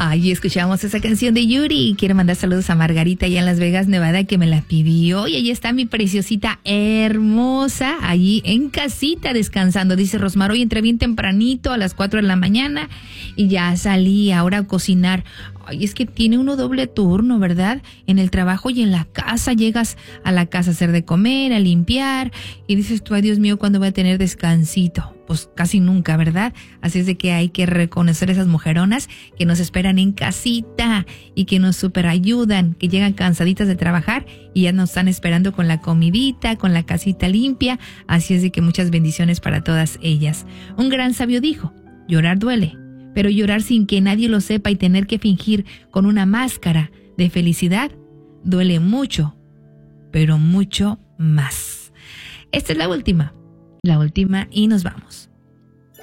Ay, escuchamos esa canción de Yuri. Quiero mandar saludos a Margarita allá en Las Vegas, Nevada, que me la pidió. Y ahí está mi preciosita hermosa, allí en casita descansando. Dice Rosmar, hoy entré bien tempranito a las 4 de la mañana y ya salí ahora a cocinar. Ay, es que tiene uno doble turno, ¿verdad? En el trabajo y en la casa. Llegas a la casa a hacer de comer, a limpiar. Y dices tú, ay, Dios mío, ¿cuándo voy a tener descansito? Pues casi nunca, ¿verdad? Así es de que hay que reconocer esas mujeronas que nos esperan en casita y que nos super ayudan, que llegan cansaditas de trabajar y ya nos están esperando con la comidita, con la casita limpia. Así es de que muchas bendiciones para todas ellas. Un gran sabio dijo, llorar duele, pero llorar sin que nadie lo sepa y tener que fingir con una máscara de felicidad duele mucho, pero mucho más. Esta es la última y nos vamos.